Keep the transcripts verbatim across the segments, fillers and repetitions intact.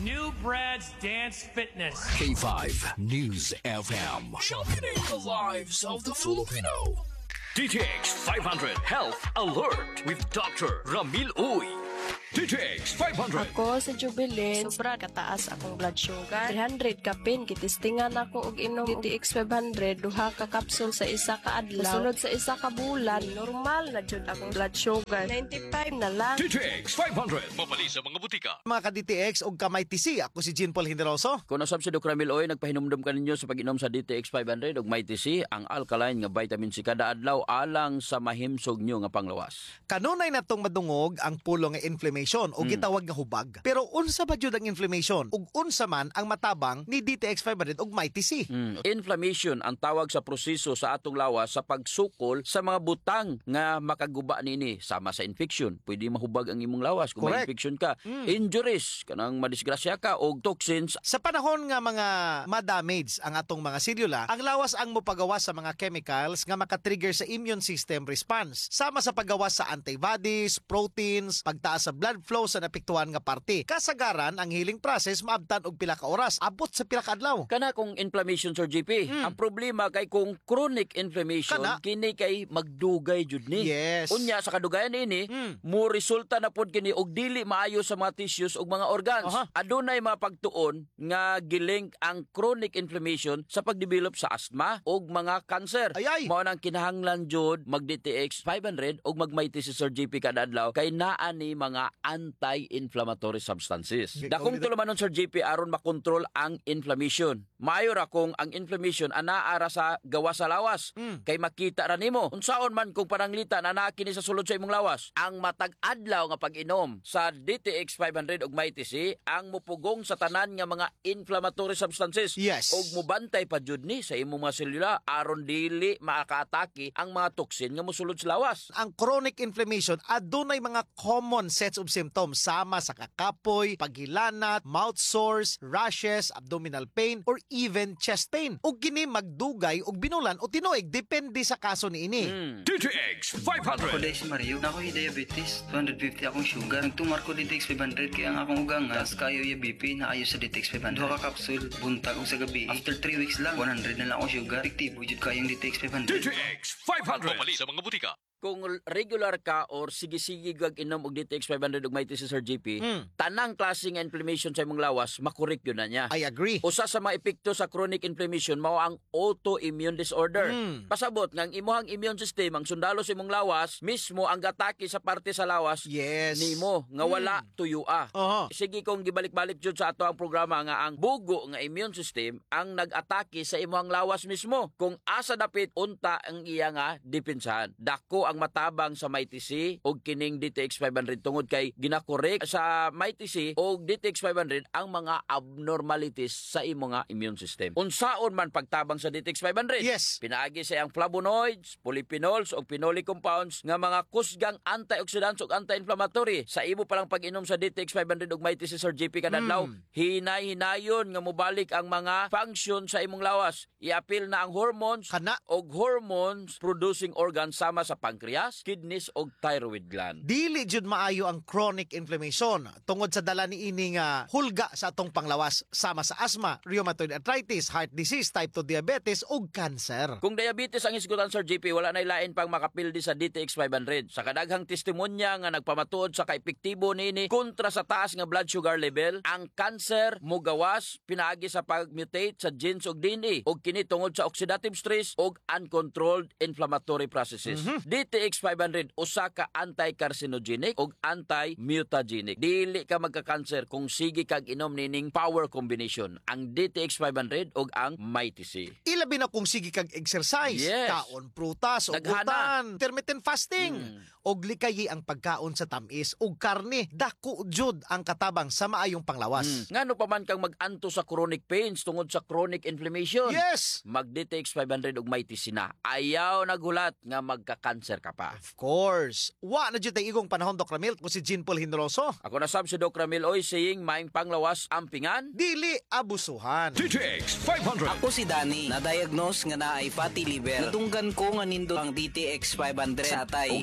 New Brad's Dance Fitness. K five News F M. Championing the lives of the Filipino. D T X five hundred Health Alert with Doctor Ramil Uy. D T X five hundred. Ako sa Jubilee, sobra kataas akong blood sugar. three hundred kapin, kitistingan ako og inom D T X five hundred, duha ka kapsul sa isa ka adlaw. Sunod sa isa ka bulan, normal na jud akong blood sugar. ninety-five na lang. D T X five hundred. Mabali sa mga butika. Mga ka-D T X og kamay T C, ako si Jean Paul Hinderoso. Kung nasab si Doc Ramil Oy, nagpahinumdum ka ninyo sa pag-inom sa D T X five hundred og may T C, ang alkaline nga vitamin C kada adlaw alang sa mahimsog nyo nga panglawas. Kanunay natong madungog ang pulo nga inflammation o gitawag nga hubag. Pero unsa ba jud ang inflammation? Ug unsa man ang matabang ni D T X five hundred og may T C? Mm. Inflammation ang tawag sa proseso sa atong lawas sa pagsukol sa mga butang nga makaguba nini sama sa infection. Pwede mahubag ang imong lawas kung may Correct. infection ka. Mm. Injuries, kanang madisgrasya ka og toxins. Sa panahon nga mga ma-damage ang atong mga selula, ang lawas ang mopagawas sa mga chemicals nga makatrigger sa immune system response. Sama sa paggawas sa antibodies, proteins, pagtaas sa blood flow sa napektuhan nga parte. Kasagaran ang healing process maabtan og pila ka oras, abot sa pila ka adlaw. Kana kung inflammation Sir G P, ang problema kay kung chronic inflammation Kana. kini kay magdugay jud ni. Yes. Unya sa kadugayan ini, Mm. mo resulta na pod kini og dili maayo sa mga tissues ug mga organs. Aha. Adunay mga pagtuon nga gilink ang chronic inflammation sa pagdevelop sa asthma ug mga cancer. Ayay. Mao nang kinahanglan jud mag D T X five hundred ug magmayti si Sir G P kada adlaw kay naa ni mga anti-inflammatory substances. G- Dakong gawin- tulumanon Sir G P aron makontrol ang inflammation. Maayo ra kung ang inflammation anaa ra sa gawa sa lawas. Mm. Kay makita ra nimo unsaon man kung pananglitan ana kini sa sulod sa imong lawas. Ang matag adlaw nga pag-inom sa D T X five hundred ug may T C ang mupugong sa tanan nga mga inflammatory substances. Yes. Ug mubantay pa jud ni sa imong mga selula aron dili makaatake ang mga toxin nga mosulod sa lawas. Ang chronic inflammation adunay mga common sets of symptoms sama sa kakapoy, paghilanat, mouth sores, rashes, abdominal pain, or even chest pain. Ug kini magdugay og binulan o tinuig depende sa kaso niini. Hmm. D T X five Ako hundred. dahil si Mario, na ako'y diabetes, two hundred fifty akong sugar. Nagtumar ko D T X five hundred kaya ang akong ugangas, kayo yung B P na ayo sa D T X five hundred. Duha ka kapsul, buntag ko sa gabi. After three weeks lang, one hundred na lang akong sugar. Efektibo jud kayong D T X five D hundred. T X five hundred. Mabali sa mga butika. Kung regular ka or sige-sige gag inom og D T X five hundred ug may T C Sir G P, Mm. tanang klaseng inflammation sa imong lawas makorek yun na niya. I agree. Usa sa mga epekto sa chronic inflammation mao ang autoimmune disorder. Mm. Pasabot nga ang imuhang immune system ang sundalo sa imong lawas mismo ang gatake sa parte sa lawas Yes. nimo nga wala tuyua. Aha. Sige kung gibalik-balik jud sa ato ang programa nga ang bugo nga immune system ang nag-atake sa imuhang lawas mismo. Kung asa dapit unta ang iya nga depensahan. Dako ang matabang sa may T C og kining D T X five hundred tungod kay ginakorek sa may T C og D T X five hundred ang mga abnormalities sa imo nga immune system. Unsaon man pagtabang sa D T X five hundred? Yes. Pinaagi sa iyang flavonoids, polyphenols ug phenolic compounds nga mga kusgang antioxidants ug anti-inflammatory. Sa imo palang pag-inom sa D T X five hundred ug may T C Sir G P kada adlaw, hinay-hinayon nga mobalik ang mga function sa imong lawas. Iapil na ang hormones Kana. og hormones producing organs sama sa pancreas, kidneys og thyroid gland. Dili jud maayo ang chronic inflammation tungod sa dala ni ini nga hulga sa atong panglawas sama sa asthma, rheumatoid arthritis, heart disease, type two diabetes ug cancer. Kung diabetes ang isgutan Sir G P, wala na ilain pang makapildi sa D T X five hundred. Sa kadaghang testimonya nga nagpamatuod sa kaepektibo niini kontra sa taas nga blood sugar level, ang cancer mugawas pinaagi sa pag-mutate sa genes og D N A ug kini tungod sa oxidative stress ug uncontrolled inflammatory processes. D T X five hundred usa ka anti-carcinogenic ug anti-mutagenic. Dili ka magka-cancer kung sige kag inom nining power combination, ang D T X five hundred ug ang may T C. Ilabi na kung sige kag exercise, Yes. kaon prutas, Daghana. ugutan, intermittent fasting, og likayi ang pagkaon sa tamis ug karne, dako jud ang katabang sa maayong panglawas. Ngano pa man kang mag-anto sa chronic pains tungod sa chronic inflammation? Yes. Mag-D T X five hundred ug may T C na. Ayaw naghulat nga magka-cancer ka pa. Of course. Wa na jud tay igong panahon Doc Ramil ko si Jean Paul Hinderoso. Ako na sab si Doc Ramil Oy saying maing panglawas ampingan. Dili abusuhan. D T X five hundred. Ako si Danny, na-diagnose nga na ay fatty liver. Natunggan ko nga nindo ang D T X five hundred sa atay. O gisuwayan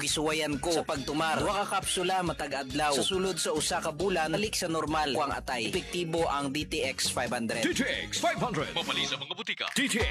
gikan ko sa pagtumar. Duha ka kapsula matag adlaw. Sa sulod sa usa ka bulan, balik sa normal. Kuang atay. Epektibo ang D T X five hundred. D T X five hundred. Mapali sa mga butika. D T X